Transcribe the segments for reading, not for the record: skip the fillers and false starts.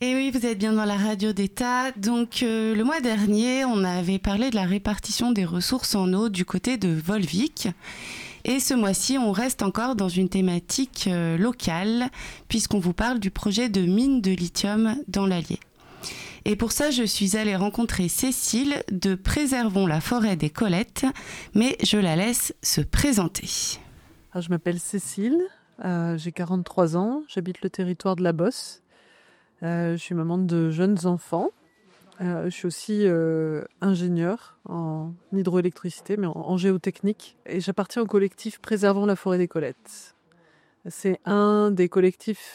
Et oui, vous êtes bien dans la radio d'État. Donc, le mois dernier, on avait parlé de la répartition des ressources en eau du côté de Volvic. Et ce mois-ci, on reste encore dans une thématique locale, puisqu'on vous parle du projet de mine de lithium dans l'Allier. Et pour ça, je suis allée rencontrer Cécile de Préservons la forêt des Colettes, mais je la laisse se présenter. Alors, je m'appelle Cécile, j'ai 43 ans, j'habite le territoire de la Bosse. Je suis maman de jeunes enfants. Je suis aussi ingénieure en hydroélectricité, mais en géotechnique. Et j'appartiens au collectif Préservons la forêt des Colettes. C'est un des collectifs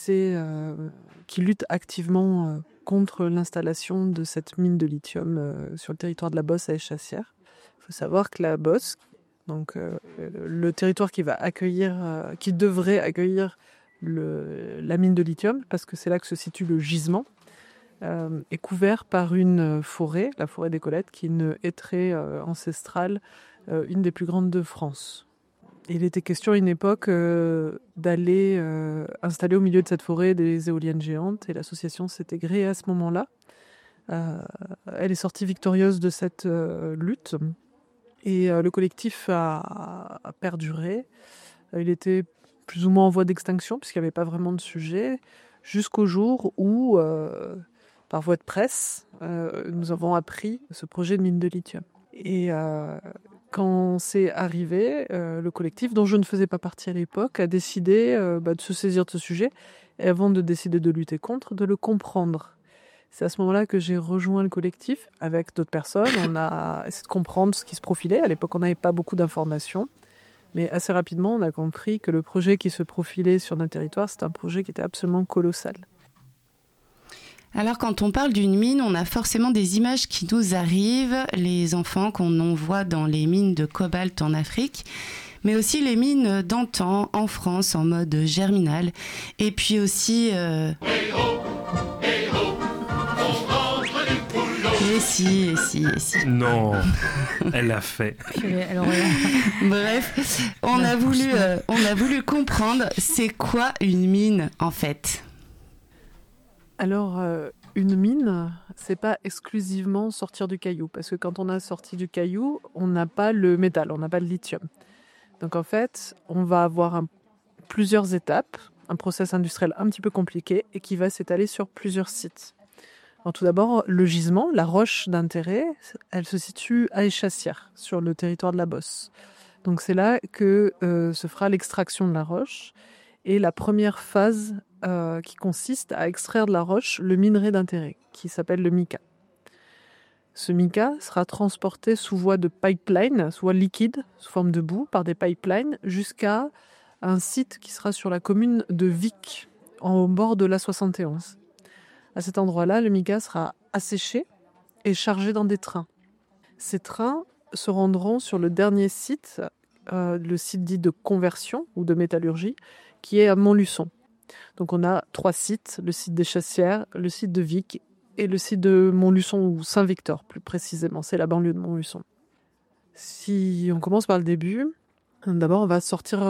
qui lutte activement contre l'installation de cette mine de lithium sur le territoire de la Bosse à Échassières. Il faut savoir que la Bosse, donc le territoire qui devrait accueillir la mine de lithium, parce que c'est là que se situe le gisement, est couvert par une forêt, la forêt des Colettes, qui est une hêtraie ancestrale, une des plus grandes de France. Il était question à une époque d'aller installer au milieu de cette forêt des éoliennes géantes, et l'association s'était créée à ce moment-là. Elle est sortie victorieuse de cette lutte, et le collectif a perduré. Il était plus ou moins en voie d'extinction, puisqu'il n'y avait pas vraiment de sujet, jusqu'au jour où, par voie de presse, nous avons appris ce projet de mine de lithium. Et quand c'est arrivé, le collectif, dont je ne faisais pas partie à l'époque, a décidé de se saisir de ce sujet, et avant de décider de lutter contre, de le comprendre. C'est à ce moment-là que j'ai rejoint le collectif avec d'autres personnes. On a essayé de comprendre ce qui se profilait. À l'époque, on n'avait pas beaucoup d'informations. Mais assez rapidement, on a compris que le projet qui se profilait sur notre territoire, c'était un projet qui était absolument colossal. Alors, quand on parle d'une mine, on a forcément des images qui nous arrivent, les enfants qu'on envoie dans les mines de cobalt en Afrique, mais aussi les mines d'antan en France en mode germinal. Et puis aussi... Et si. Non, elle l'a fait. Bref, on a voulu comprendre c'est quoi une mine en fait. Alors, une mine, c'est pas exclusivement sortir du caillou, parce que quand on a sorti du caillou, on n'a pas le métal, on n'a pas le lithium. Donc en fait, on va avoir plusieurs étapes, un process industriel un petit peu compliqué et qui va s'étaler sur plusieurs sites. Alors, tout d'abord, le gisement, la roche d'intérêt, elle se situe à Échassières, sur le territoire de la Bosse. Donc c'est là que se fera l'extraction de la roche. Et la première phase qui consiste à extraire de la roche le minerai d'intérêt, qui s'appelle le mica. Ce mica sera transporté sous voie de pipeline, sous voie liquide, sous forme de boue, par des pipelines, jusqu'à un site qui sera sur la commune de Vic, au bord de l'A71. À cet endroit-là, le mica sera asséché et chargé dans des trains. Ces trains se rendront sur le dernier site, le site dit de conversion ou de métallurgie, qui est à Montluçon. Donc on a 3 sites, le site d'Échassières, le site de Vic et le site de Montluçon ou Saint-Victor plus précisément, c'est la banlieue de Montluçon. Si on commence par le début, d'abord on va sortir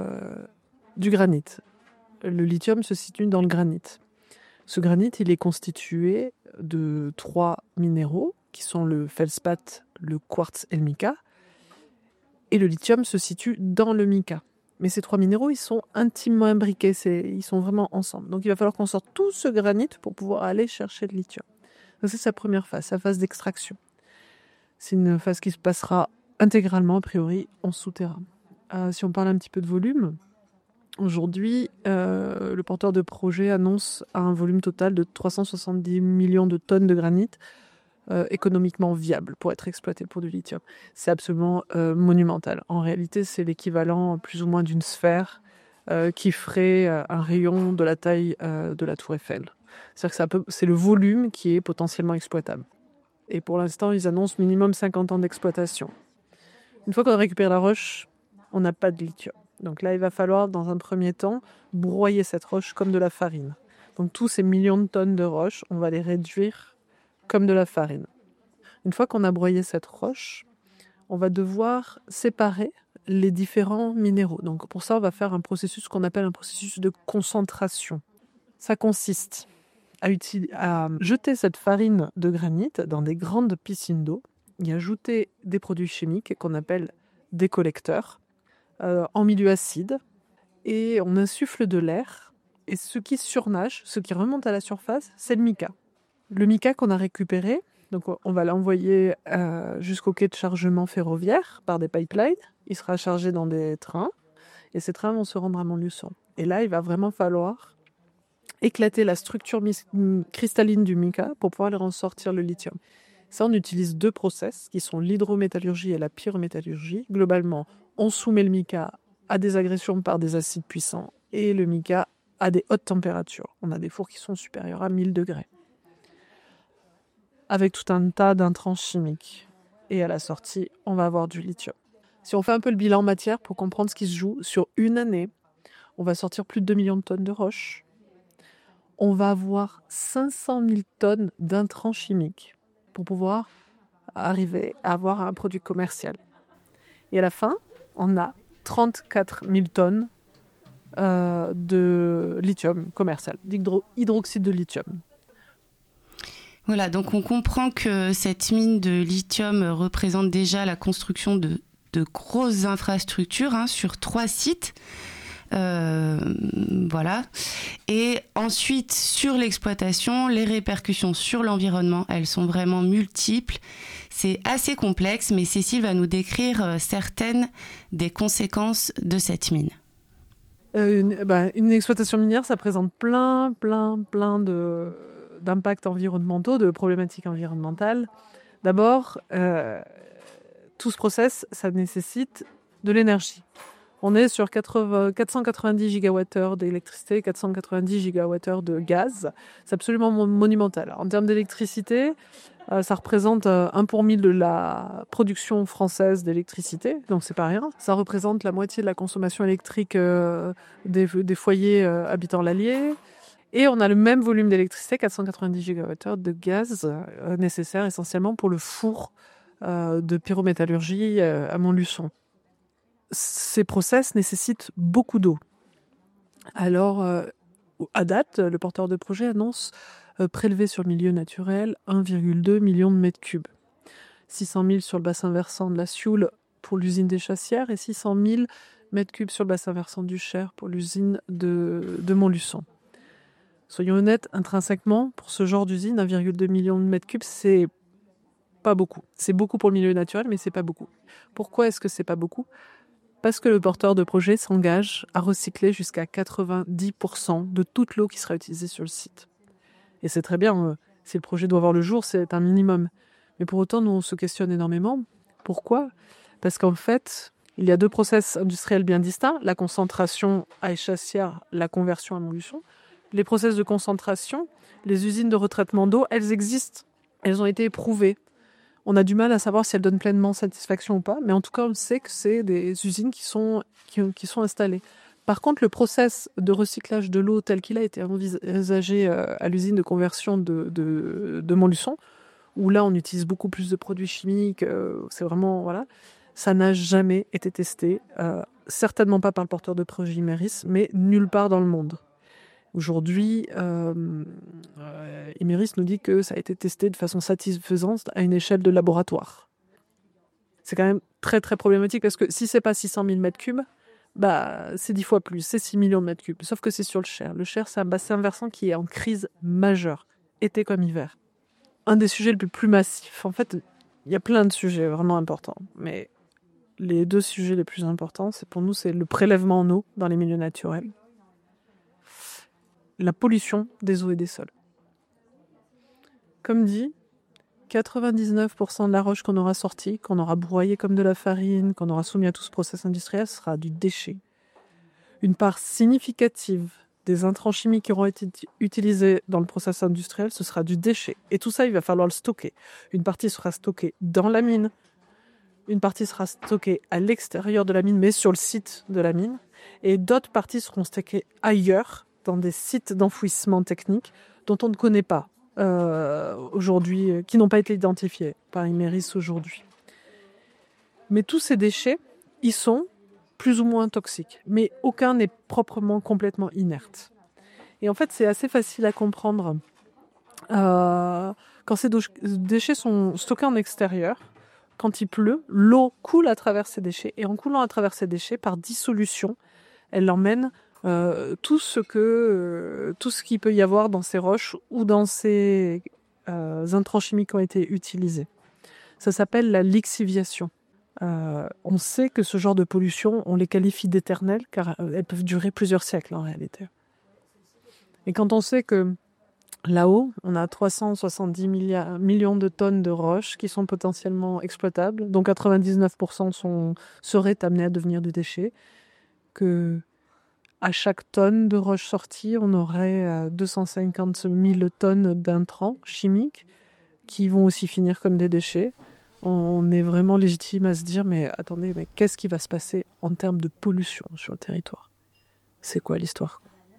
du granit. Le lithium se situe dans le granit. Ce granit, il est constitué de 3 minéraux qui sont le feldspath, le quartz et le mica. Et le lithium se situe dans le mica. Mais ces 3 minéraux, ils sont intimement imbriqués, ils sont vraiment ensemble. Donc il va falloir qu'on sorte tout ce granit pour pouvoir aller chercher le lithium. Donc c'est sa première phase, sa phase d'extraction. C'est une phase qui se passera intégralement, a priori, en souterrain. Si on parle un petit peu de volume, aujourd'hui, le porteur de projet annonce un volume total de 370 millions de tonnes de granit économiquement viable pour être exploité pour du lithium. C'est absolument monumental. En réalité, c'est l'équivalent plus ou moins d'une sphère qui ferait un rayon de la taille de la Tour Eiffel. C'est-à-dire que c'est le volume qui est potentiellement exploitable. Et pour l'instant, ils annoncent minimum 50 ans d'exploitation. Une fois qu'on a récupéré la roche, on n'a pas de lithium. Donc là, il va falloir, dans un premier temps, broyer cette roche comme de la farine. Donc tous ces millions de tonnes de roche, on va les réduire comme de la farine. Une fois qu'on a broyé cette roche, on va devoir séparer les différents minéraux. Donc pour ça, on va faire un processus qu'on appelle un processus de concentration. Ça consiste à jeter cette farine de granit dans des grandes piscines d'eau, y ajouter des produits chimiques qu'on appelle des collecteurs en milieu acide, et on insuffle de l'air, et ce qui surnage, ce qui remonte à la surface, c'est le mica. Le mica qu'on a récupéré, donc on va l'envoyer jusqu'au quai de chargement ferroviaire par des pipelines, il sera chargé dans des trains, et ces trains vont se rendre à Montluçon. Et là, il va vraiment falloir éclater la structure cristalline du mica pour pouvoir leur en sortir le lithium. Ça, on utilise 2 process qui sont l'hydrométallurgie et la pyrométallurgie. Globalement, on soumet le mica à des agressions par des acides puissants et le mica à des hautes températures. On a des fours qui sont supérieurs à 1000 degrés. Avec tout un tas d'intrants chimiques. Et à la sortie, on va avoir du lithium. Si on fait un peu le bilan matière pour comprendre ce qui se joue, sur une année, on va sortir plus de 2 millions de tonnes de roches. On va avoir 500 000 tonnes d'intrants chimiques pour pouvoir arriver à avoir un produit commercial. Et à la fin, on a 34 000 tonnes de lithium commercial, d'hydroxyde de lithium. Voilà, donc on comprend que cette mine de lithium représente déjà la construction de grosses infrastructures sur 3 sites. Voilà. Et ensuite, sur l'exploitation, les répercussions sur l'environnement, elles sont vraiment multiples. C'est assez complexe, mais Cécile va nous décrire certaines des conséquences de cette mine. Une exploitation minière, ça présente plein d'impacts environnementaux, de problématiques environnementales. D'abord, tout ce process, ça nécessite de l'énergie. On est sur 490 gigawattheures d'électricité, 490 gigawattheures de gaz. C'est absolument monumental. En termes d'électricité, ça représente 1 pour 1000 de la production française d'électricité, donc c'est pas rien. Ça représente la moitié de la consommation électrique des foyers habitant l'Allier. Et on a le même volume d'électricité, 490 gigawattheures de gaz, nécessaire essentiellement pour le four de pyrométallurgie à Montluçon. Ces process nécessitent beaucoup d'eau. Alors, à date, le porteur de projet annonce prélever sur le milieu naturel 1,2 million de mètres cubes. 600 000 sur le bassin versant de la Sioule pour l'usine des Chassières et 600 000 mètres cubes sur le bassin versant du Cher pour l'usine de Montluçon. Soyons honnêtes, intrinsèquement, pour ce genre d'usine, 1,2 million de mètres cubes, c'est pas beaucoup. C'est beaucoup pour le milieu naturel, mais c'est pas beaucoup. Pourquoi est-ce que c'est pas beaucoup ? Parce que le porteur de projet s'engage à recycler jusqu'à 90% de toute l'eau qui sera utilisée sur le site. Et c'est très bien, si le projet doit voir le jour, c'est un minimum. Mais pour autant, nous, on se questionne énormément. Pourquoi ? Parce qu'en fait, il y a 2 process industriels bien distincts, la concentration à Échassières, la conversion à Montluçon. Les process de concentration, les usines de retraitement d'eau, elles existent. Elles ont été éprouvées. On a du mal à savoir si elles donnent pleinement satisfaction ou pas, mais en tout cas, on sait que c'est des usines qui sont installées. Par contre, le process de recyclage de l'eau tel qu'il a été envisagé à l'usine de conversion de Montluçon, où là, on utilise beaucoup plus de produits chimiques, c'est vraiment, voilà, ça n'a jamais été testé, certainement pas par le porteur de projet Imerys, mais nulle part dans le monde. Aujourd'hui, Imerys nous dit que ça a été testé de façon satisfaisante à une échelle de laboratoire. C'est quand même très très problématique parce que si c'est pas 600 000 mètres cubes, c'est 10 fois plus, c'est 6 millions de mètres cubes. Sauf que c'est sur le Cher. Le Cher, c'est un bassin versant qui est en crise majeure, été comme hiver. Un des sujets les plus massifs. En fait, il y a plein de sujets vraiment importants, mais les 2 sujets les plus importants, c'est le prélèvement en eau dans les milieux naturels, la pollution des eaux et des sols. Comme dit, 99% de la roche qu'on aura sortie, qu'on aura broyée comme de la farine, qu'on aura soumis à tout ce process industriel, sera du déchet. Une part significative des intrants chimiques qui auront été utilisés dans le process industriel, ce sera du déchet. Et tout ça, il va falloir le stocker. Une partie sera stockée dans la mine, une partie sera stockée à l'extérieur de la mine, mais sur le site de la mine, et d'autres parties seront stockées ailleurs, dans des sites d'enfouissement technique dont on ne connaît pas aujourd'hui, qui n'ont pas été identifiés par Imerys aujourd'hui. Mais tous ces déchets, ils sont plus ou moins toxiques, mais aucun n'est proprement complètement inerte. Et en fait, c'est assez facile à comprendre Quand ces déchets sont stockés en extérieur, quand il pleut, l'eau coule à travers ces déchets. Et en coulant à travers ces déchets, par dissolution, elle emmène tout ce qu'il peut y avoir dans ces roches ou dans ces intrants chimiques qui ont été utilisés. Ça s'appelle la lixiviation. On sait que ce genre de pollution, on les qualifie d'éternelles car elles peuvent durer plusieurs siècles en réalité. Et quand on sait que là-haut, on a 370 millions de tonnes de roches qui sont potentiellement exploitables, dont 99% seraient amenées à devenir du déchet, que à chaque tonne de roche sortie, on aurait 250 000 tonnes d'intrants chimiques qui vont aussi finir comme des déchets. On est vraiment légitime à se dire, mais attendez, mais qu'est-ce qui va se passer en termes de pollution sur le territoire ? C'est quoi l'histoire ?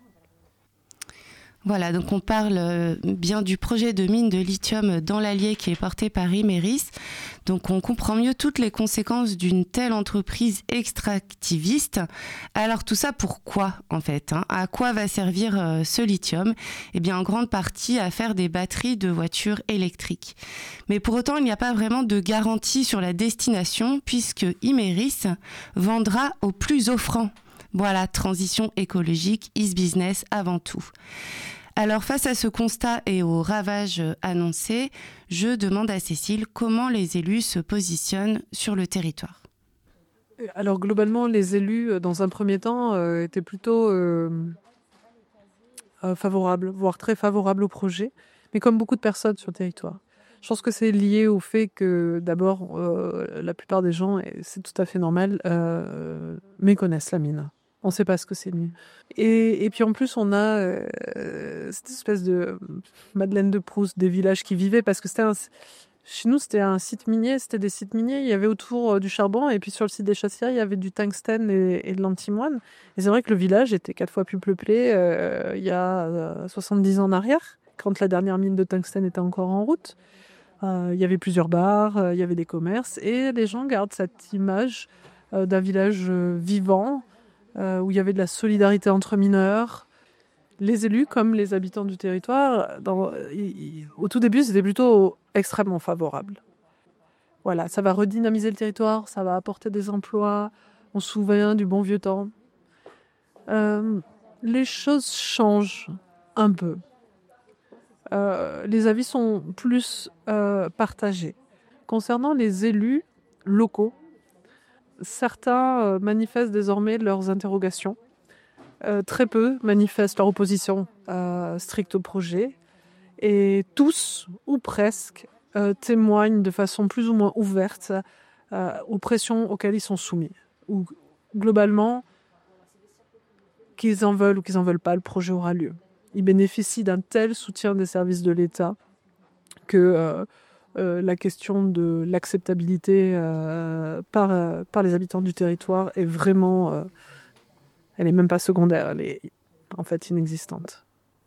Voilà, donc on parle bien du projet de mine de lithium dans l'Allier qui est porté par Imerys. Donc on comprend mieux toutes les conséquences d'une telle entreprise extractiviste. Alors tout ça pourquoi en fait, À quoi va servir ce lithium ? Eh bien en grande partie à faire des batteries de voitures électriques. Mais pour autant il n'y a pas vraiment de garantie sur la destination puisque Imerys vendra au plus offrant. Voilà, transition écologique, is business avant tout. Alors face à ce constat et aux ravages annoncés, je demande à Cécile comment les élus se positionnent sur le territoire. Alors globalement, les élus, dans un premier temps, étaient plutôt favorables, voire très favorables au projet, mais comme beaucoup de personnes sur le territoire. Je pense que c'est lié au fait que, d'abord, la plupart des gens, et c'est tout à fait normal, méconnaissent la mine. On ne sait pas ce que c'est une mine. Et puis en plus, on a cette espèce de Madeleine de Proust des villages qui vivaient, parce que chez nous, c'était un site minier, c'était des sites miniers, il y avait autour du charbon, et puis sur le site des Chassières, il y avait du tungstène et de l'antimoine. Et c'est vrai que le village était 4 fois plus peuplé il y a 70 ans en arrière, quand la dernière mine de tungstène était encore en route. Il y avait plusieurs bars, il y avait des commerces, et les gens gardent cette image d'un village vivant, où il y avait de la solidarité entre mineurs. Les élus, comme les habitants du territoire, au tout début, c'était plutôt extrêmement favorable. Voilà, ça va redynamiser le territoire, ça va apporter des emplois, on se souvient du bon vieux temps. Les choses changent un peu. Les avis sont plus partagés. Concernant les élus locaux, certains manifestent désormais leurs interrogations. Très peu manifestent leur opposition stricte au projet. Et tous, ou presque, témoignent de façon plus ou moins ouverte aux pressions auxquelles ils sont soumis. Ou globalement, qu'ils en veulent ou qu'ils n'en veulent pas, le projet aura lieu. Ils bénéficient d'un tel soutien des services de l'État que la question de l'acceptabilité par les habitants du territoire est vraiment... elle n'est même pas secondaire, elle est en fait inexistante.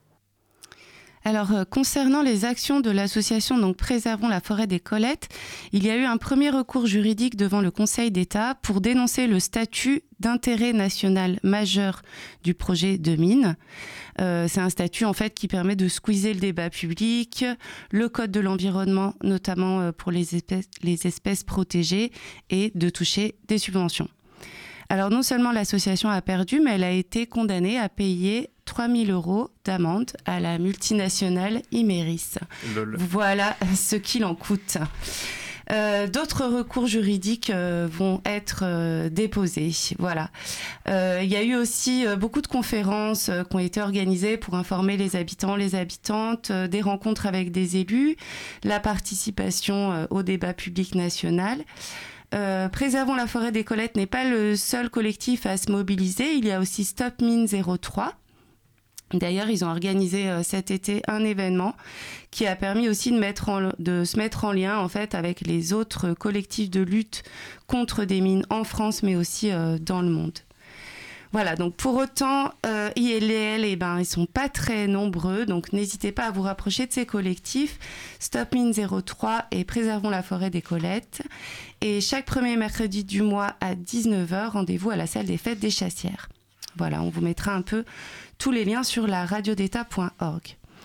Alors, concernant les actions de l'association donc Préservons la forêt des Colettes, il y a eu un premier recours juridique devant le Conseil d'État pour dénoncer le statut d'intérêt national majeur du projet de mine. C'est un statut en fait qui permet de squeezer le débat public, le code de l'environnement, notamment pour les espèces protégées, et de toucher des subventions. Alors non seulement l'association a perdu, mais elle a été condamnée à payer 3 000 € d'amende à la multinationale Imerys. Voilà ce qu'il en coûte. D'autres recours juridiques vont être déposés. Voilà. Il y a eu aussi beaucoup de conférences qui ont été organisées pour informer les habitants, les habitantes, des rencontres avec des élus, la participation au débat public national. Préservons la forêt des Colettes n'est pas le seul collectif à se mobiliser. Il y a aussi Stop Mine 03. D'ailleurs, ils ont organisé cet été un événement qui a permis aussi de se mettre en lien en fait avec les autres collectifs de lutte contre des mines en France, mais aussi dans le monde. Voilà, donc pour autant, ILL, ils sont pas très nombreux, donc n'hésitez pas à vous rapprocher de ces collectifs. Stop Mine 03 et Préservons la forêt des Colettes. Et chaque premier mercredi du mois à 19h, rendez-vous à la salle des fêtes des Chassières. Voilà, on vous mettra un peu tous les liens sur la radiodeta.org.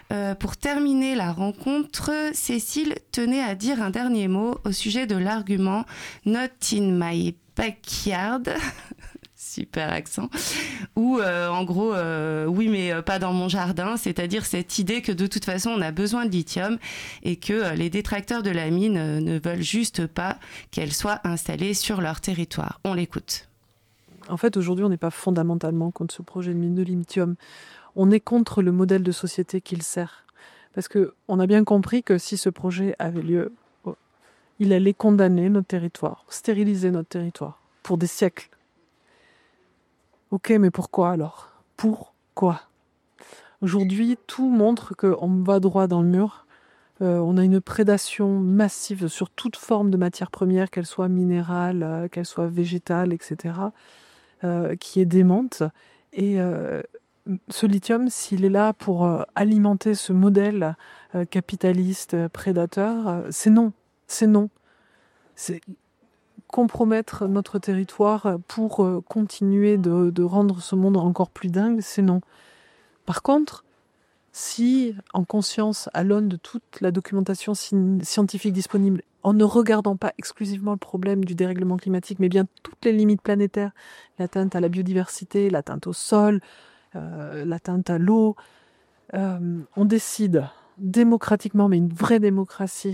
Pour terminer la rencontre, Cécile tenait à dire un dernier mot au sujet de l'argument « Not in my backyard ». Super accent. Ou en gros, oui, mais pas dans mon jardin, c'est-à-dire cette idée que de toute façon, on a besoin de lithium et que les détracteurs de la mine ne veulent juste pas qu'elle soit installée sur leur territoire. On l'écoute. En fait, aujourd'hui, on n'est pas fondamentalement contre ce projet de mine de lithium. On est contre le modèle de société qu'il sert. Parce qu'on a bien compris que si ce projet avait lieu, il allait condamner notre territoire, stériliser notre territoire pour des siècles. Ok, mais pourquoi alors ? Pourquoi ? Aujourd'hui, tout montre qu'on va droit dans le mur. On a une prédation massive sur toute forme de matière première, qu'elle soit minérale, qu'elle soit végétale, etc., qui est démente. Et ce lithium, s'il est là pour alimenter ce modèle capitaliste, prédateur, c'est non. C'est non. C'est compromettre notre territoire pour continuer de rendre ce monde encore plus dingue, c'est non. Par contre, si, en conscience, à l'aune de toute la documentation scientifique disponible, en ne regardant pas exclusivement le problème du dérèglement climatique, mais bien toutes les limites planétaires, l'atteinte à la biodiversité, l'atteinte au sol, l'atteinte à l'eau, on décide démocratiquement, mais une vraie démocratie,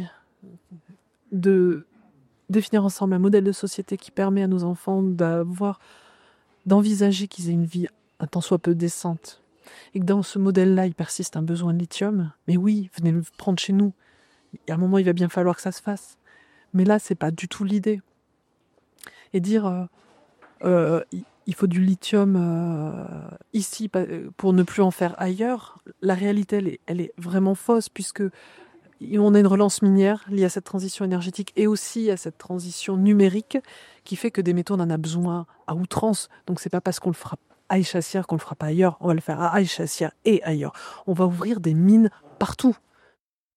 de définir ensemble un modèle de société qui permet à nos enfants d'envisager qu'ils aient une vie un tant soit peu décente. Et que dans ce modèle-là, il persiste un besoin de lithium. Mais oui, venez le prendre chez nous. À un moment, il va bien falloir que ça se fasse. Mais là, c'est pas du tout l'idée. Et dire il faut du lithium ici pour ne plus en faire ailleurs, la réalité, elle est vraiment fausse, puisque on a une relance minière liée à cette transition énergétique et aussi à cette transition numérique qui fait que des métaux, on en a besoin à outrance. Donc c'est pas parce qu'on le fera à Aïchassière qu'on le fera pas ailleurs. On va le faire à Aïchassière et ailleurs. On va ouvrir des mines partout.